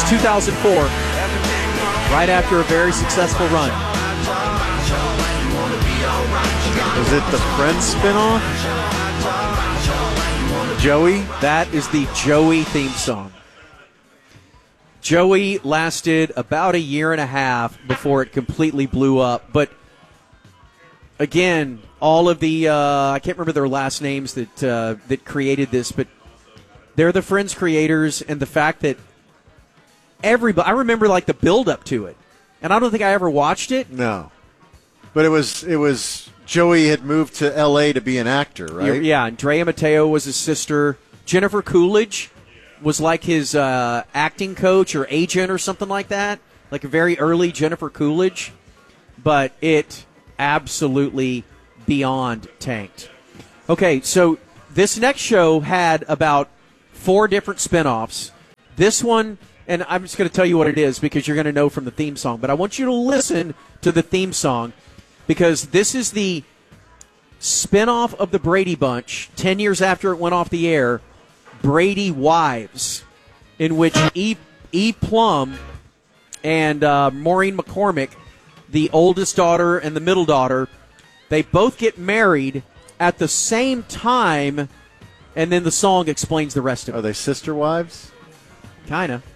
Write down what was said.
was 2004, right after a very successful run. Was it the Friends spinoff? Joey? That is the Joey theme song. Joey lasted about a year and a half before it completely blew up. But, again, all of the, I can't remember their last names that created this, but they're the Friends creators, and the fact that everybody, I remember like the build-up to it, and I don't think I ever watched it. No. But it was Joey had moved to L.A. to be an actor, right? Yeah, Andrea Mateo was his sister. Jennifer Coolidge was like his acting coach or agent or something like that, like a very early Jennifer Coolidge. But it absolutely beyond tanked. Okay, so this next show had about 4 different spinoffs. This one, and I'm just going to tell you what it is because you're going to know from the theme song, but I want you to listen to the theme song because this is the spinoff of the Brady Bunch 10 years after it went off the air, Brady Wives, in which E. Plum and Maureen McCormick, the oldest daughter and the middle daughter, they both get married at the same time, and then the song explains the rest of it. Are they sister wives? Kind of.